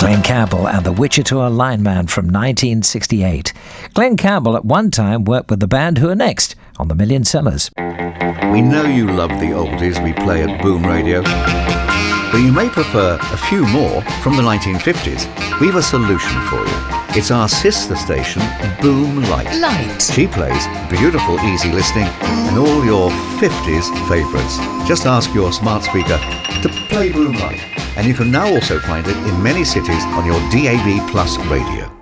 Glenn Campbell and the Wichita Lineman from 1968. Glenn Campbell at one time worked with the band Who Are Next on the Million Sellers. We know you love the oldies we play at Boom Radio, but you may prefer a few more from the 1950s. We've a solution for you. It's our sister station, Boom Light. She plays beautiful, easy listening and all your 50s favourites. Just ask your smart speaker to play Boom Light. And you can now also find it in many cities on your DAB Plus radio.